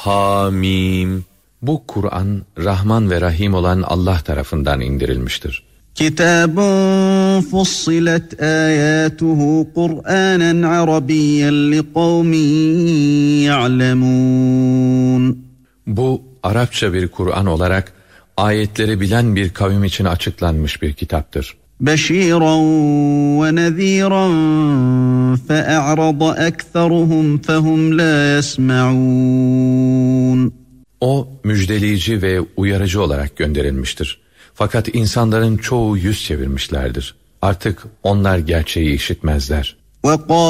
Hamim. Bu Kur'an Rahman ve Rahim olan Allah tarafından indirilmiştir. Kitabun fussilet ayatuhu Kur'anen Arabiyyen liqavmin ya'lemun. Bu Arapça bir Kur'an olarak ayetleri bilen bir kavim için açıklanmış bir kitaptır. Beşiran ve neziran fe'a'rada ekseruhum fehum la yesma'un. O müjdeleyici ve uyarıcı olarak gönderilmiştir. Fakat insanların çoğu yüz çevirmişlerdir. Artık onlar gerçeği işitmezler.